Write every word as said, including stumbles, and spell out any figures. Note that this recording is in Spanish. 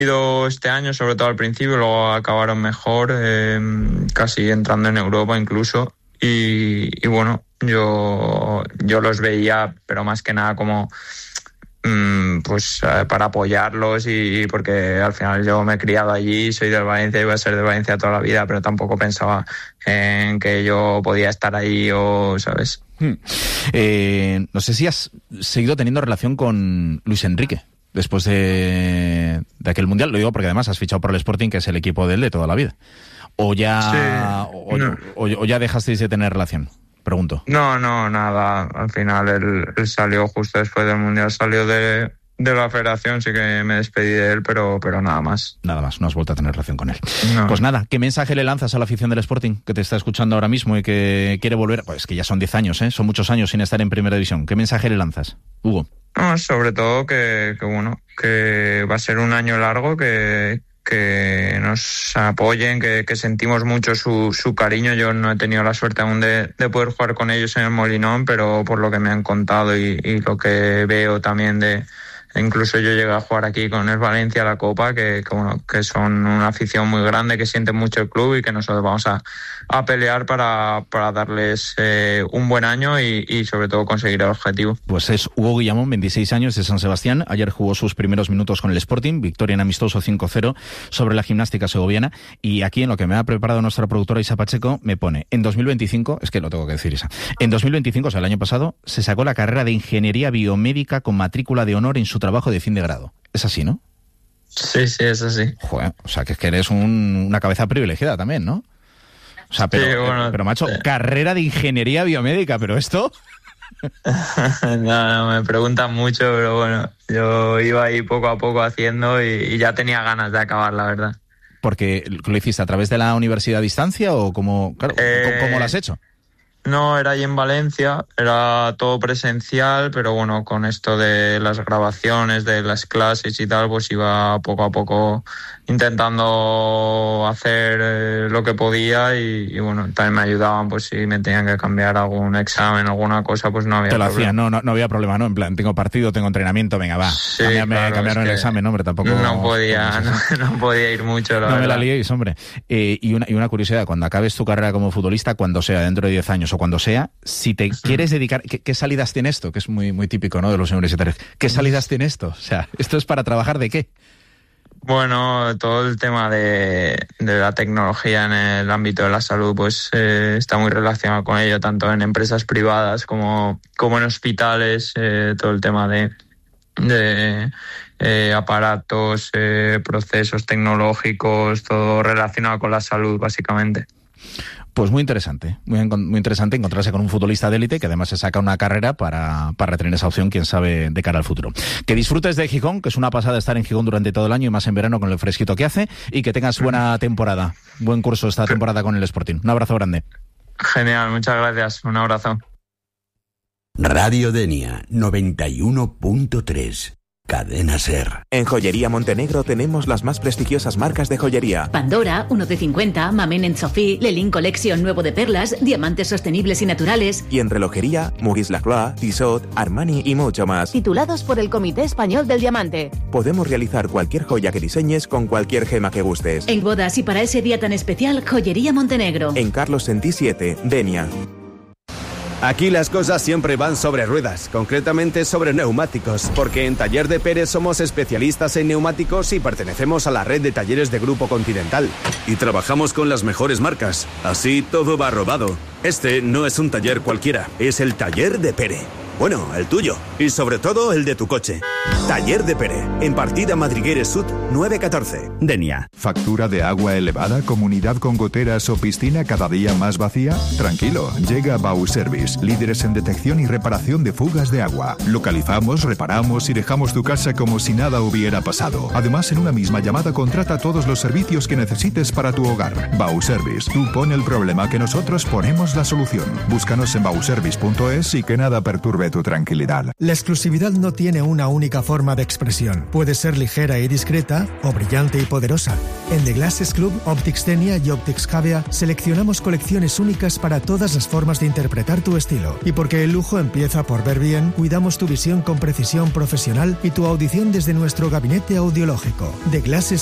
este año, sobre todo al principio, luego acabaron mejor, eh, casi entrando en Europa incluso. Y, y bueno, yo, yo los veía, pero más que nada como pues eh, para apoyarlos y, y porque al final yo me he criado allí, soy del Valencia y voy a ser de Valencia toda la vida, pero tampoco pensaba en que yo podía estar ahí o, ¿sabes? Hmm. Eh, no sé si has seguido teniendo relación con Luis Enrique después de, de aquel Mundial. Lo digo porque además has fichado por el Sporting, que es el equipo de él de toda la vida. O ya, sí, o, no. o, o ya dejasteis de tener relación. Pregunto. No, no, nada. Al final él, él salió justo después del Mundial, salió de, de la federación, sí que me despedí de él, pero, pero nada más. Nada más, no has vuelto a tener relación con él. No. Pues nada, ¿qué mensaje le lanzas a la afición del Sporting que te está escuchando ahora mismo y que quiere volver? Pues que ya son diez años, ¿eh? Son muchos años sin estar en Primera División. ¿Qué mensaje le lanzas, Hugo? No, sobre todo que, que bueno, que va a ser un año largo, que que nos apoyen, que, que sentimos mucho su, su cariño. Yo no he tenido la suerte aún de, de poder jugar con ellos en el Molinón, pero por lo que me han contado y, y lo que veo también de... Incluso yo llegué a jugar aquí con el Valencia la Copa, que, que, bueno, que son una afición muy grande, que sienten mucho el club y que nosotros vamos a, a pelear para, para darles eh, un buen año y, y sobre todo conseguir el objetivo. Pues es Hugo Guillamón, veintiséis años, de San Sebastián. Ayer jugó sus primeros minutos con el Sporting, victoria en amistoso cinco cero sobre la Gimnástica Segoviana. Y aquí en lo que me ha preparado nuestra productora Isa Pacheco me pone, en dos mil veinticinco, es que lo tengo que decir Isa, en dos mil veinticinco, o sea el año pasado, se sacó la carrera de Ingeniería Biomédica con matrícula de honor en su trabajo de fin de grado. Es así, ¿no? Sí, sí, es así. Joder, o sea, que es que eres un, una cabeza privilegiada también, ¿no? O sea, pero, sí, bueno, pero macho, sí. Carrera de Ingeniería Biomédica, pero esto... no, no, me preguntan mucho, pero bueno, yo iba ahí poco a poco haciendo y, y ya tenía ganas de acabar, la verdad. Porque lo hiciste a través de la universidad a distancia o cómo, claro, eh... ¿cómo lo has hecho? No, era allí en Valencia, era todo presencial, pero bueno, con esto de las grabaciones, de las clases y tal, pues iba poco a poco intentando hacer eh, lo que podía y, y bueno, también me ayudaban, pues si me tenían que cambiar algún examen, alguna cosa, pues no había Te lo problema. hacía, no, no, no había problema, ¿no? En plan, tengo partido, tengo entrenamiento, venga, va, sí, cambiarme, claro, cambiaron es el examen, hombre, tampoco... No podía, no, no podía ir mucho, la no verdad. Me la liéis, hombre. Eh, y, una, y una curiosidad, cuando acabes tu carrera como futbolista, cuando sea, dentro de diez años o cuando sea, si te quieres dedicar... ¿Qué, qué salidas tiene esto? Que es muy, muy típico, ¿no?, de los universitarios. ¿Qué salidas tiene esto? O sea, ¿esto es para trabajar de qué? Bueno, todo el tema de, de la tecnología en el ámbito de la salud pues eh, está muy relacionado con ello, tanto en empresas privadas como, como en hospitales, eh, todo el tema de, de eh, aparatos, eh, procesos tecnológicos, todo relacionado con la salud, básicamente. Pues muy interesante, muy, muy interesante encontrarse con un futbolista de élite que además se saca una carrera para, para tener esa opción, quién sabe, de cara al futuro. Que disfrutes de Gijón, que es una pasada estar en Gijón durante todo el año y más en verano con el fresquito que hace, y que tengas buena temporada, buen curso esta temporada con el Sporting. Un abrazo grande. Genial, muchas gracias, un abrazo. Radio Denia noventa y uno punto tres. Cadena Ser. En Joyería Montenegro tenemos las más prestigiosas marcas de joyería. Pandora, uno de cincuenta, Mamen en Sophie, Lelin Collection nuevo de perlas, diamantes sostenibles y naturales. Y en relojería, Maurice Lacroix, Tissot, Armani y mucho más. Titulados por el Comité Español del Diamante. Podemos realizar cualquier joya que diseñes con cualquier gema que gustes. En bodas y para ese día tan especial, Joyería Montenegro. En Carlos Sentí siete, Denia. Aquí las cosas siempre van sobre ruedas, concretamente sobre neumáticos, porque en Taller de Pérez somos especialistas en neumáticos y pertenecemos a la red de talleres de Grupo Continental. Y trabajamos con las mejores marcas, así todo va robado. Este no es un taller cualquiera, es el Taller de Pérez. Bueno, el tuyo. Y sobre todo el de tu coche. Taller de Pérez, en Partida Madrigueres Sud nueve catorce. Denia. ¿Factura de agua elevada, comunidad con goteras o piscina cada día más vacía? Tranquilo, llega Bauservice, líderes en detección y reparación de fugas de agua. Localizamos, reparamos y dejamos tu casa como si nada hubiera pasado. Además, en una misma llamada contrata todos los servicios que necesites para tu hogar. Bauservice, tú pon el problema que nosotros ponemos la solución. Búscanos en bauservice punto es y que nada perturbe tu tranquilidad. La exclusividad no tiene una única forma de expresión. Puede ser ligera y discreta o brillante y poderosa. En The Glasses Club, Optics Xenia y Optics Javea seleccionamos colecciones únicas para todas las formas de interpretar tu estilo. Y porque el lujo empieza por ver bien, cuidamos tu visión con precisión profesional y tu audición desde nuestro gabinete audiológico. The Glasses